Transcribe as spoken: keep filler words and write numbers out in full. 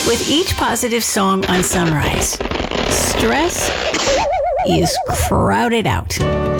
With each positive song on Sunrise, stress is crowded out.